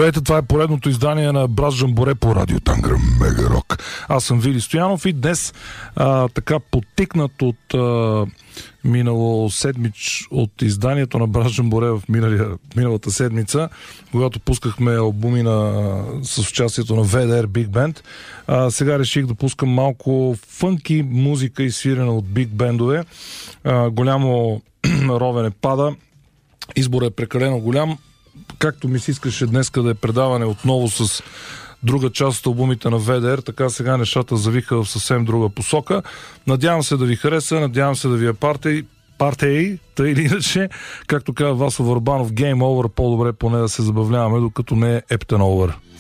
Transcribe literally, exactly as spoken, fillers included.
Здравейте, това е поредното издание на Брат Жамборе по Радио Тангра Мега Рок. Аз съм Вили Стоянов и днес а, така потикнат от а, минало седмич от изданието на Брат Жамборе в миналия, миналата седмица, когато пускахме албуми на, с участието на ви ди ар Big Band. А, сега реших да пускам малко фънки музика, изсвирена от биг бендове. А, голямо ровене пада. Изборът е прекалено голям. Както ми се искаше днес да е предаване отново с друга част от албумите на ви ди ар, така сега нещата завиха в съвсем друга посока. Надявам се да ви хареса, надявам се да ви е партий, партий, тъй или иначе, както казва Васо Върбанов, Game Over, по-добре поне да се забавляваме, докато не е Ептен Over.